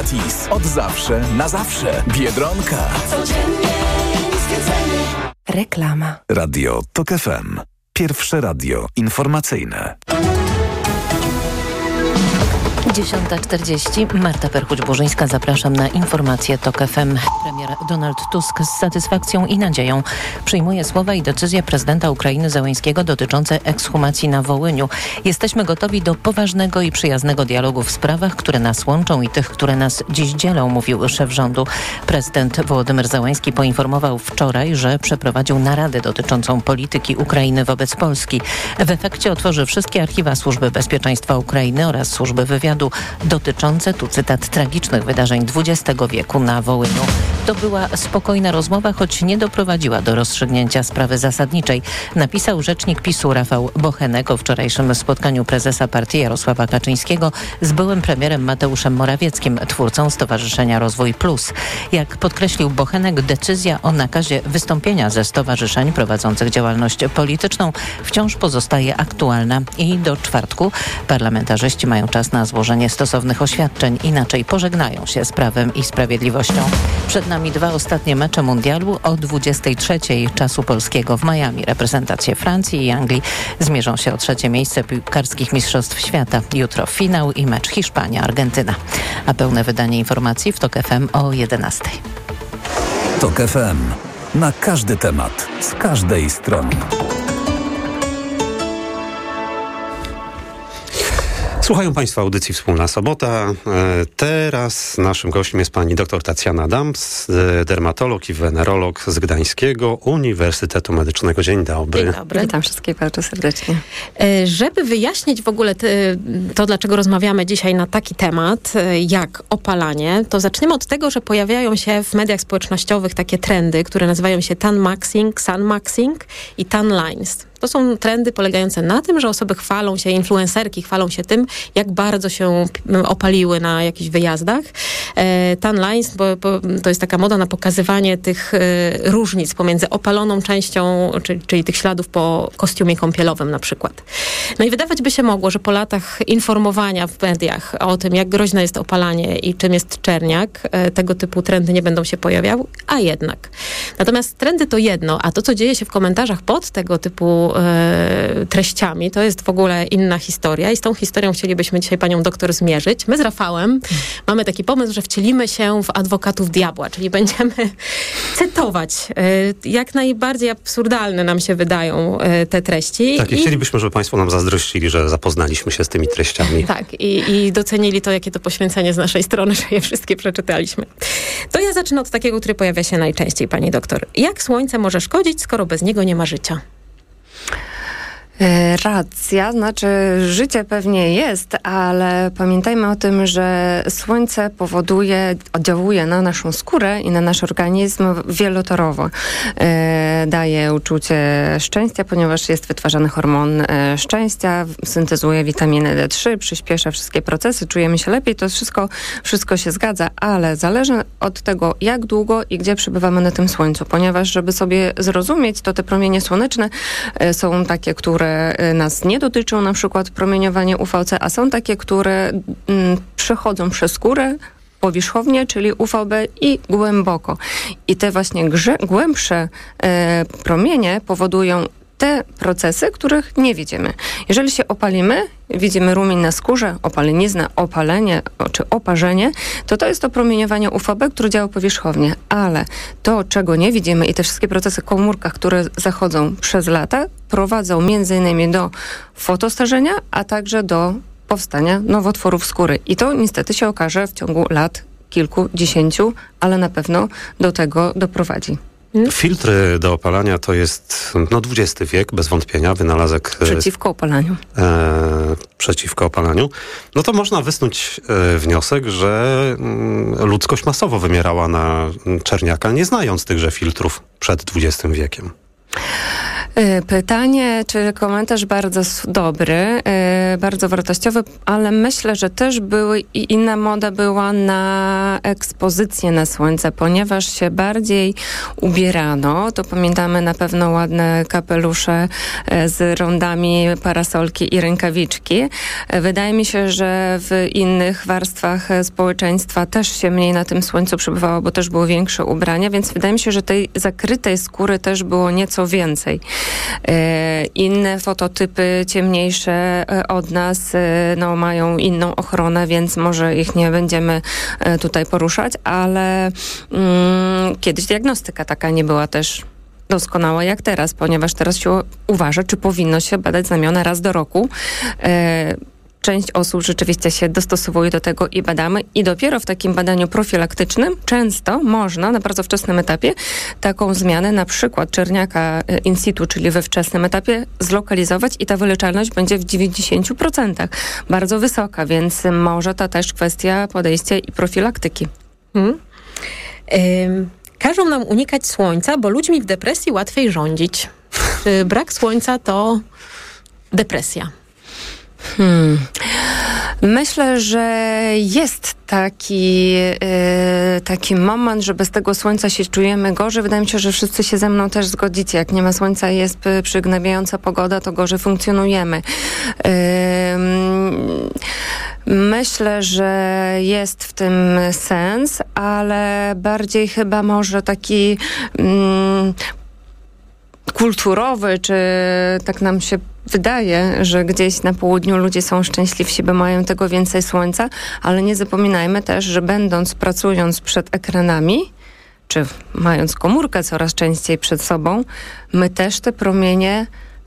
TIS. Od zawsze na zawsze. Biedronka. Codziennie zwiedzamy. Reklama. Radio TOK FM. Pierwsze radio informacyjne. 10:40. Marta Perchuć-Burzyńska. Zapraszam na informacje TOK FM. Premier Donald Tusk z satysfakcją i nadzieją przyjmuje słowa i decyzje prezydenta Ukrainy Zełenskiego dotyczące ekshumacji na Wołyniu. Jesteśmy gotowi do poważnego i przyjaznego dialogu w sprawach, które nas łączą i tych, które nas dziś dzielą, mówił szef rządu. Prezydent Wołodymyr Zełenski poinformował wczoraj, że przeprowadził naradę dotyczącą polityki Ukrainy wobec Polski. W efekcie otworzy wszystkie archiwa Służby Bezpieczeństwa Ukrainy oraz Służby Wywiadu dotyczące, tu cytat, tragicznych wydarzeń XX wieku na Wołyniu. To była spokojna rozmowa, choć nie doprowadziła do rozstrzygnięcia sprawy zasadniczej, napisał rzecznik PiS-u Rafał Bochenek o wczorajszym spotkaniu prezesa partii Jarosława Kaczyńskiego z byłym premierem Mateuszem Morawieckim, twórcą Stowarzyszenia Rozwój Plus. Jak podkreślił Bochenek, decyzja o nakazie wystąpienia ze stowarzyszeń prowadzących działalność polityczną wciąż pozostaje aktualna i do czwartku parlamentarzyści mają czas na złożenie stosownych oświadczeń, inaczej pożegnają się z Prawem i Sprawiedliwością. Przed nami 2 ostatnie mecze mundialu o 23:00 czasu polskiego w Miami. Reprezentacje Francji i Anglii zmierzą się o 3. miejsce piłkarskich mistrzostw świata. Jutro finał i mecz Hiszpania-Argentyna. A pełne wydanie informacji w TOK FM o 11:00. TOK FM. Na każdy temat, z każdej strony. Słuchają Państwo audycji Wspólna Sobota. Teraz naszym gościem jest pani dr Tacjana Dams, dermatolog i wenerolog z Gdańskiego Uniwersytetu Medycznego. Dzień dobry. Dzień dobry. Witam wszystkich bardzo serdecznie. Żeby wyjaśnić w ogóle to, dlaczego rozmawiamy dzisiaj na taki temat, jak opalanie, to zaczniemy od tego, że pojawiają się w mediach społecznościowych takie trendy, które nazywają się tan-maxing, sun-maxing i tan-lines. To są trendy polegające na tym, że osoby chwalą się, influencerki chwalą się tym, jak bardzo się opaliły na jakichś wyjazdach. Tan lines, bo to jest taka moda na pokazywanie tych różnic pomiędzy opaloną częścią, czyli tych śladów po kostiumie kąpielowym na przykład. No i wydawać by się mogło, że po latach informowania w mediach o tym, jak groźne jest opalanie i czym jest czerniak, tego typu trendy nie będą się pojawiały, a jednak. Natomiast trendy to jedno, a to, co dzieje się w komentarzach pod tego typu treściami, to jest w ogóle inna historia i z tą historią chcielibyśmy dzisiaj panią doktor zmierzyć. My z Rafałem mamy taki pomysł, że wcielimy się w adwokatów diabła, czyli będziemy cytować. Jak najbardziej absurdalne nam się wydają te treści. Tak, i chcielibyśmy, żeby państwo nam zazdrościli, że zapoznaliśmy się z tymi treściami. Tak, i docenili to, jakie to poświęcenie z naszej strony, że je wszystkie przeczytaliśmy. To ja zacznę od takiego, który pojawia się najczęściej, pani doktor. Jak słońce może szkodzić, skoro bez niego nie ma życia? Racja, znaczy życie pewnie jest, ale pamiętajmy o tym, że słońce oddziałuje na naszą skórę i na nasz organizm wielotorowo. Daje uczucie szczęścia, ponieważ jest wytwarzany hormon szczęścia, syntezuje witaminę D3, przyspiesza wszystkie procesy, czujemy się lepiej, to wszystko się zgadza, ale zależy od tego, jak długo i gdzie przebywamy na tym słońcu, ponieważ żeby sobie zrozumieć, to te promienie słoneczne są takie, które nas nie dotyczą, na przykład promieniowanie UVC, a są takie, które przechodzą przez skórę, powierzchownie, czyli UVB i głęboko. I te właśnie głębsze promienie powodują te procesy, których nie widzimy. Jeżeli się opalimy, widzimy rumień na skórze, opaleniznę, opalenie czy oparzenie, to jest to promieniowanie UVB, które działa powierzchownie. Ale to, czego nie widzimy i te wszystkie procesy w komórkach, które zachodzą przez lata, prowadzą m.in. do fotostarzenia, a także do powstania nowotworów skóry. I to niestety się okaże w ciągu lat kilkudziesięciu, ale na pewno do tego doprowadzi. Filtry do opalania to jest XX wiek, bez wątpienia, wynalazek... Przeciwko opalaniu. Przeciwko opalaniu. No to można wysnuć wniosek, że ludzkość masowo wymierała na czerniaka, nie znając tychże filtrów przed XX wiekiem. Pytanie, czy komentarz bardzo dobry. bardzo wartościowy, ale myślę, że też inna moda była na ekspozycję na słońce, ponieważ się bardziej ubierano. To pamiętamy na pewno ładne kapelusze z rondami, parasolki i rękawiczki. Wydaje mi się, że w innych warstwach społeczeństwa też się mniej na tym słońcu przebywało, bo też było większe ubrania, więc wydaje mi się, że tej zakrytej skóry też było nieco więcej. Inne fototypy ciemniejsze od nas mają inną ochronę, więc może ich nie będziemy tutaj poruszać, ale kiedyś diagnostyka taka nie była też doskonała jak teraz, ponieważ teraz się uważa, czy powinno się badać znamiona raz do roku. Część osób rzeczywiście się dostosowuje do tego i badamy. I dopiero w takim badaniu profilaktycznym często można na bardzo wczesnym etapie taką zmianę, na przykład czerniaka in situ, czyli we wczesnym etapie, zlokalizować i ta wyleczalność będzie w 90%. Bardzo wysoka, więc może to też kwestia podejścia i profilaktyki. Każą nam unikać słońca, bo ludźmi w depresji łatwiej rządzić. Czy brak słońca to depresja? Myślę, że jest taki moment, że bez tego słońca się czujemy gorzej. Wydaje mi się, że wszyscy się ze mną też zgodzicie. Jak nie ma słońca, jest przygnębiająca pogoda, to gorzej funkcjonujemy. Myślę, że jest w tym sens, ale bardziej chyba może taki kulturowy, czy tak nam się wydaje, że gdzieś na południu ludzie są szczęśliwsi, bo mają tego więcej słońca, ale nie zapominajmy też, że pracując przed ekranami, czy mając komórkę coraz częściej przed sobą, my też te promienie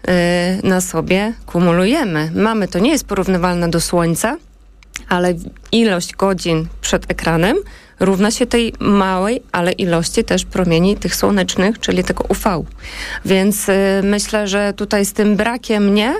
na sobie kumulujemy. To nie jest porównywalne do słońca, ale ilość godzin przed ekranem równa się tej małej, ale ilości też promieni tych słonecznych, czyli tego UV. Więc myślę, że tutaj z tym brakiem nie,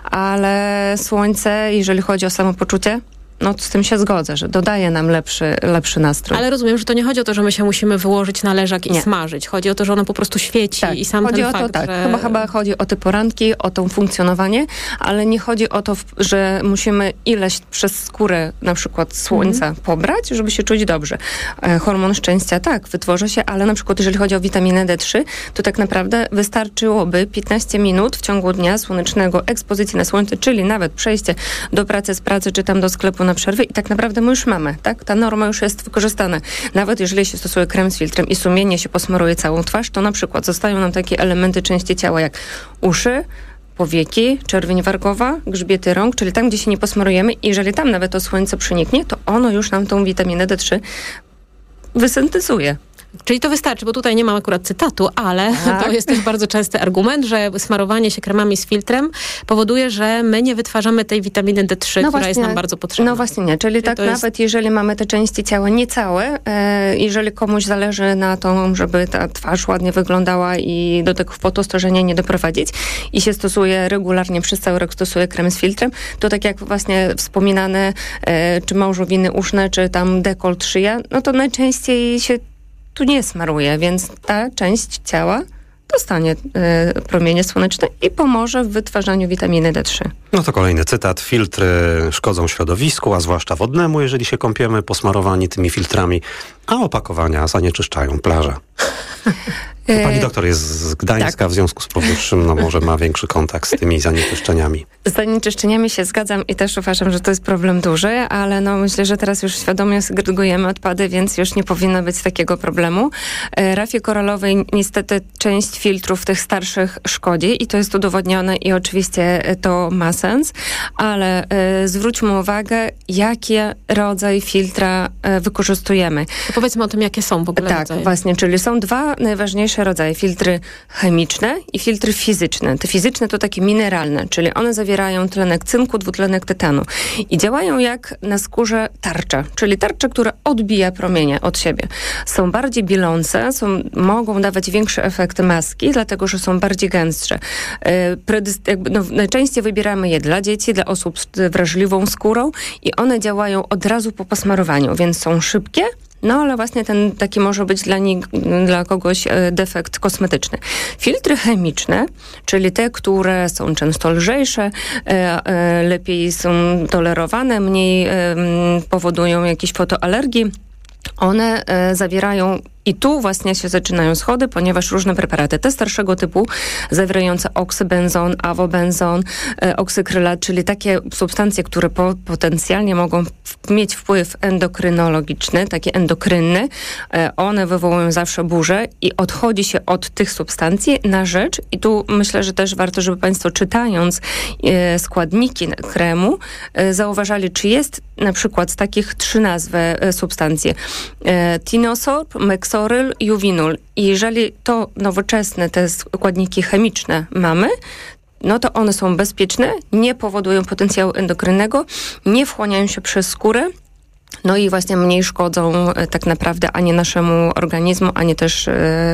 ale słońce, jeżeli chodzi o samopoczucie, z tym się zgodzę, że dodaje nam lepszy nastrój. Ale rozumiem, że to nie chodzi o to, że my się musimy wyłożyć na leżak i smażyć. Chodzi o to, że ono po prostu świeci i sam chodzi ten o fakt, to, że... Chyba chodzi o te poranki, o to funkcjonowanie, ale nie chodzi o to, że musimy ileś przez skórę na przykład słońca pobrać, żeby się czuć dobrze. Hormon szczęścia wytworzy się, ale na przykład jeżeli chodzi o witaminę D3, to tak naprawdę wystarczyłoby 15 minut w ciągu dnia słonecznego ekspozycji na słońce, czyli nawet przejście do pracy, z pracy, czy tam do sklepu na przerwy i tak naprawdę my już mamy, tak? Ta norma już jest wykorzystana. Nawet jeżeli się stosuje krem z filtrem i sumiennie się posmaruje całą twarz, to na przykład zostają nam takie elementy części ciała jak uszy, powieki, czerwień wargowa, grzbiety rąk, czyli tam, gdzie się nie posmarujemy i jeżeli tam nawet to słońce przeniknie, to ono już nam tą witaminę D3 wysyntetyzuje. Czyli to wystarczy, bo tutaj nie mam akurat cytatu, ale to jest też bardzo częsty argument, że smarowanie się kremami z filtrem powoduje, że my nie wytwarzamy tej witaminy D3, która jest nam bardzo potrzebna. No właśnie nie, czyli tak nawet jeżeli mamy te części ciała niecałe, jeżeli komuś zależy na to, żeby ta twarz ładnie wyglądała i do tego fotostarzenia nie doprowadzić i się stosuje regularnie, przez cały rok stosuje krem z filtrem, to tak jak właśnie wspominane, czy małżowiny uszne, czy tam dekolt, szyja, to najczęściej się tu nie smaruje, więc ta część ciała dostanie promienie słoneczne i pomoże w wytwarzaniu witaminy D3. To kolejny cytat. Filtry szkodzą środowisku, a zwłaszcza wodnemu, jeżeli się kąpiemy posmarowani tymi filtrami, a opakowania zanieczyszczają plażę. Pani doktor jest z Gdańska, w związku z powyższym może ma większy kontakt z tymi zanieczyszczeniami. Z zanieczyszczeniami się zgadzam i też uważam, że to jest problem duży, ale myślę, że teraz już świadomie segregujemy odpady, więc już nie powinno być takiego problemu. Rafie koralowej niestety część filtrów tych starszych szkodzi i to jest udowodnione i oczywiście to ma sens, ale zwróćmy uwagę, jaki rodzaj filtra wykorzystujemy. To powiedzmy o tym, jakie są w ogóle rodzaje. Właśnie, czyli są dwa najważniejsze rodzaje. Filtry chemiczne i filtry fizyczne. Te fizyczne to takie mineralne, czyli one zawierają tlenek cynku, dwutlenek tytanu i działają jak na skórze tarcza, czyli tarcza, która odbija promienie od siebie. Są bardziej bielące, mogą dawać większe efekty maski, dlatego, że są bardziej gęstsze. Najczęściej wybieramy je dla dzieci, dla osób z wrażliwą skórą i one działają od razu po posmarowaniu, więc są szybkie no ale właśnie ten taki może być dla kogoś defekt kosmetyczny. Filtry chemiczne, czyli te, które są często lżejsze, lepiej są tolerowane, mniej powodują jakieś fotoalergii, one zawierają, i tu właśnie się zaczynają schody, ponieważ różne preparaty, te starszego typu, zawierające oksybenzon, awobenzon, oksykrylat, czyli takie substancje, które potencjalnie mogą mieć wpływ endokrynologiczny, taki endokrynny, one wywołują zawsze burzę i odchodzi się od tych substancji na rzecz, i tu myślę, że też warto, żeby Państwo czytając składniki kremu, zauważali, czy jest na przykład z takich 3 nazwy substancje tinosorb, meksoryl, juvinul. I jeżeli to nowoczesne, te składniki chemiczne mamy, no to one są bezpieczne, nie powodują potencjału endokrynnego, nie wchłaniają się przez skórę, no i właśnie mniej szkodzą tak naprawdę ani naszemu organizmu, ani też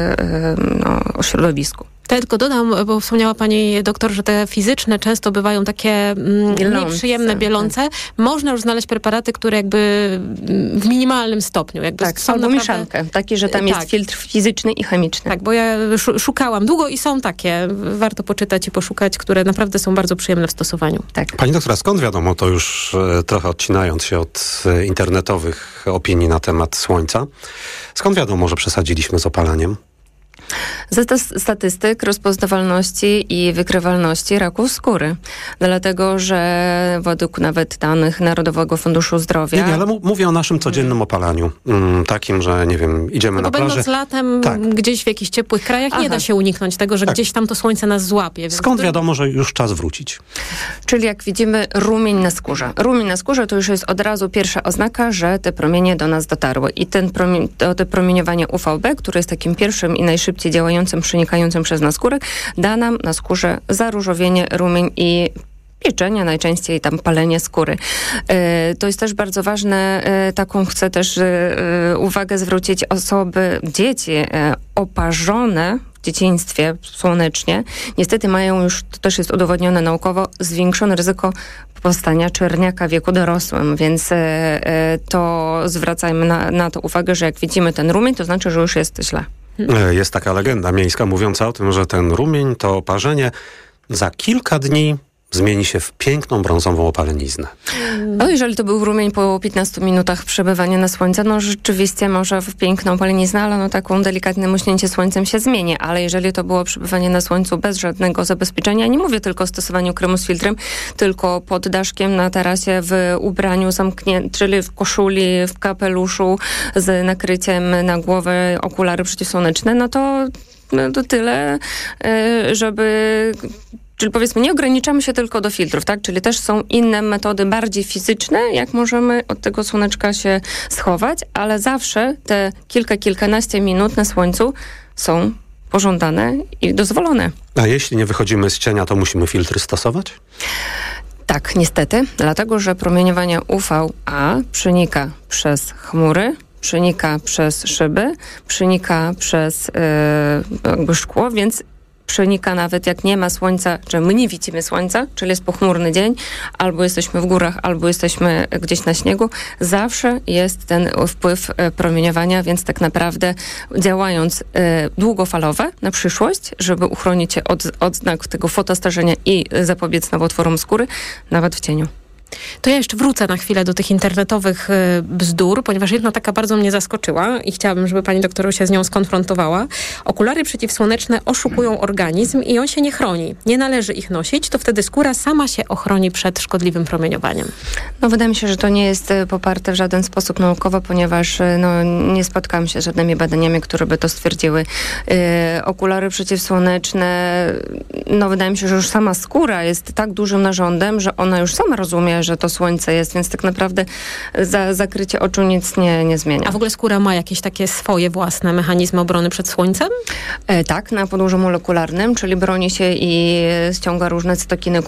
środowisku. Ja tylko dodam, bo wspomniała pani doktor, że te fizyczne często bywają takie nieprzyjemne, bielące. Można już znaleźć preparaty, które jakby w minimalnym stopniu. Jakby tak, są albo naprawdę... mieszankę. Taki, że tam jest filtr fizyczny i chemiczny. Tak, bo ja szukałam długo i są takie. Warto poczytać i poszukać, które naprawdę są bardzo przyjemne w stosowaniu. Tak. Pani doktora, skąd wiadomo, to już trochę odcinając się od internetowych opinii na temat słońca, skąd wiadomo, że przesadziliśmy z opalaniem? Ze statystyk rozpoznawalności i wykrywalności raków skóry. Dlatego, że według nawet danych Narodowego Funduszu Zdrowia... Nie, ale mówię o naszym codziennym opalaniu. Takim, że nie wiem, idziemy na plażę. Będąc latem gdzieś w jakichś ciepłych krajach nie da się uniknąć tego, że gdzieś tam to słońce nas złapie. Więc skąd wiadomo, że już czas wrócić? Czyli jak widzimy rumień na skórze. Rumień na skórze to już jest od razu pierwsza oznaka, że te promienie do nas dotarły. I to promieniowanie UVB, które jest takim pierwszym i najszybciej działającym, przenikającym przez nas skórę, da nam na skórze zaróżowienie, rumień i pieczenie, najczęściej tam palenie skóry. To jest też bardzo ważne, taką chcę też uwagę zwrócić dzieci oparzone w dzieciństwie słonecznie, niestety mają już, to też jest udowodnione naukowo, zwiększone ryzyko powstania czerniaka w wieku dorosłym, więc to zwracajmy na to uwagę, że jak widzimy ten rumień, to znaczy, że już jest źle. Jest taka legenda miejska mówiąca o tym, że ten rumień, to oparzenie za kilka dni zmieni się w piękną brązową opaleniznę. No, jeżeli to był rumień po 15 minutach przebywania na słońcu, no rzeczywiście może w piękną opaleniznę, ale taką delikatne muśnięcie słońcem się zmieni. Ale jeżeli to było przebywanie na słońcu bez żadnego zabezpieczenia, nie mówię tylko o stosowaniu kremu z filtrem, tylko pod daszkiem na tarasie, w ubraniu czyli w koszuli, w kapeluszu z nakryciem na głowę, okulary przeciwsłoneczne, no to tyle, żeby... Czyli powiedzmy, nie ograniczamy się tylko do filtrów, tak? Czyli też są inne metody bardziej fizyczne, jak możemy od tego słoneczka się schować, ale zawsze te kilkanaście minut na słońcu są pożądane i dozwolone. A jeśli nie wychodzimy z cienia, to musimy filtry stosować? Tak, niestety, dlatego, że promieniowanie UVA przenika przez chmury, przenika przez szyby, przenika przez szkło, więc przenika nawet jak nie ma słońca, że my nie widzimy słońca, czyli jest pochmurny dzień, albo jesteśmy w górach, albo jesteśmy gdzieś na śniegu, zawsze jest ten wpływ promieniowania, więc tak naprawdę działając długofalowe na przyszłość, żeby uchronić się od odznak tego fotostarzenia i zapobiec nowotworom skóry, nawet w cieniu. To ja jeszcze wrócę na chwilę do tych internetowych bzdur, ponieważ jedna taka bardzo mnie zaskoczyła i chciałabym, żeby pani doktor się z nią skonfrontowała. Okulary przeciwsłoneczne oszukują organizm i on się nie chroni. Nie należy ich nosić, to wtedy skóra sama się ochroni przed szkodliwym promieniowaniem. No wydaje mi się, że to nie jest poparte w żaden sposób naukowo, ponieważ nie spotkałam się z żadnymi badaniami, które by to stwierdziły. Okulary przeciwsłoneczne, wydaje mi się, że już sama skóra jest tak dużym narządem, że ona już sama rozumie, że to słońce jest, więc tak naprawdę zakrycie oczu nic nie zmienia. A w ogóle skóra ma jakieś takie swoje własne mechanizmy obrony przed słońcem? Tak, na podłożu molekularnym, czyli broni się i ściąga różne cytokiny